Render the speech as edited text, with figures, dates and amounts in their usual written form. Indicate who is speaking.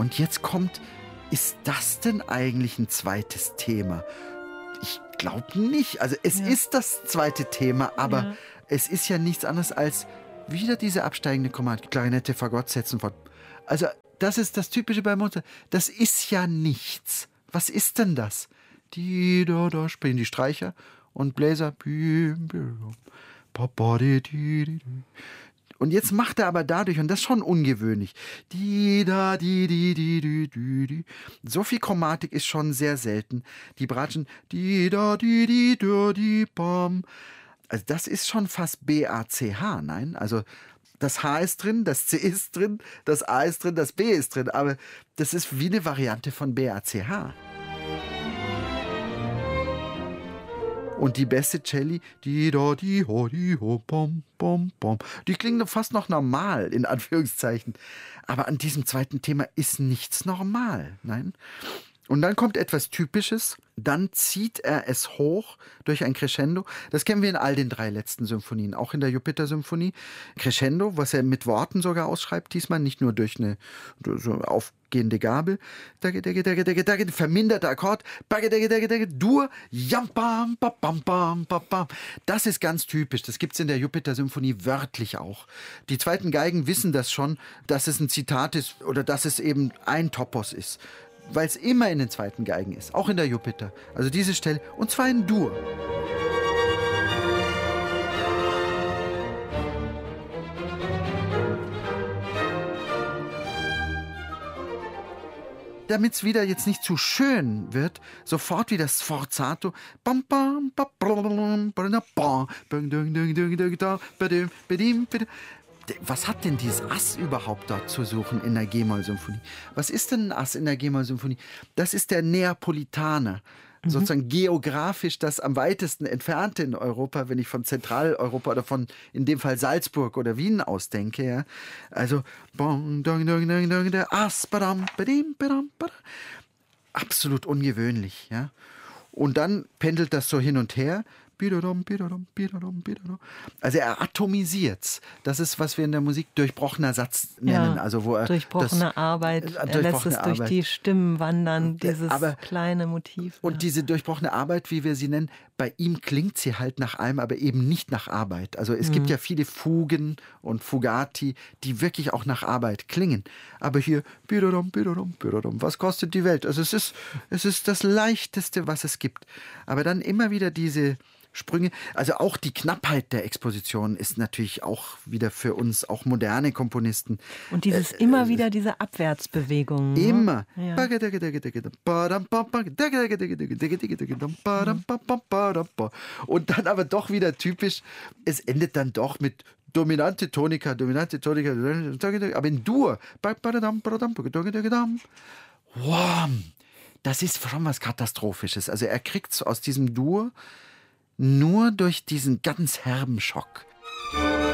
Speaker 1: Und jetzt kommt, ist das denn eigentlich ein zweites Thema? Ich glaube nicht. Also es ist das zweite Thema, aber es ist ja nichts anderes als wieder diese absteigende Chromatik. Klarinette, Fagott setzen fort. Also das ist das Typische bei Mozart. Das ist ja nichts. Was ist denn das? Da spielen die Streicher und Bläser. Und jetzt macht er aber dadurch, und das ist schon ungewöhnlich, so viel Chromatik ist schon sehr selten. Die Bratschen, also das ist schon fast B-A-C-H, nein? Also das H ist drin, das C ist drin, das A ist drin, das B ist drin, aber das ist wie eine Variante von B-A-C-H. Und die beste Celli, die klingen fast noch normal, in Anführungszeichen. Aber an diesem zweiten Thema ist nichts normal, nein? Und dann kommt etwas Typisches, dann zieht er es hoch durch ein Crescendo. Das kennen wir in all den 3 letzten Symphonien, auch in der Jupiter-Symphonie. Crescendo, was er mit Worten sogar ausschreibt, diesmal nicht nur durch eine so aufgehende Gabel. Verminderter Akkord. Dur. Das ist ganz typisch. Das gibt es in der Jupiter-Symphonie wörtlich auch. Die zweiten Geigen wissen das schon, dass es ein Zitat ist oder dass es eben ein Topos ist. Weil es immer in den zweiten Geigen ist, auch in der Jupiter. Also diese Stelle, und zwar in Dur. Damit es wieder jetzt nicht zu schön wird, sofort wieder Sforzato. Was hat denn dieses Ass überhaupt dort zu suchen in der G-Moll-Symphonie? Was ist denn ein Ass in der G-Moll-Symphonie? Das ist der Neapolitaner. Sozusagen geografisch das am weitesten entfernte in Europa, wenn ich von Zentraleuropa oder von, in dem Fall Salzburg oder Wien ausdenke. Ja. Also, der Ass, absolut ungewöhnlich. Ja. Und dann pendelt das so hin und her. Also er atomisiert. Das ist, was wir in der Musik durchbrochener Satz nennen. Also wo er
Speaker 2: durchbrochene Arbeit. Er lässt es durch die Stimmen wandern, dieses kleine Motiv.
Speaker 1: Und diese durchbrochene Arbeit, wie wir sie nennen, bei ihm klingt sie halt nach allem, aber eben nicht nach Arbeit. Also es gibt ja viele Fugen und Fugati, die wirklich auch nach Arbeit klingen. Aber hier, was kostet die Welt? Also es ist das Leichteste, was es gibt. Aber dann immer wieder diese Sprünge, also auch die Knappheit der Exposition ist natürlich auch wieder für uns, auch moderne Komponisten.
Speaker 2: Und dieses immer wieder diese Abwärtsbewegungen.
Speaker 1: Immer.
Speaker 2: Ja.
Speaker 1: Und dann aber doch wieder typisch, es endet dann doch mit dominante Tonika, aber in Dur. Wow, das ist schon was Katastrophisches. Also er kriegt es aus diesem Dur nur durch diesen ganz herben Schock.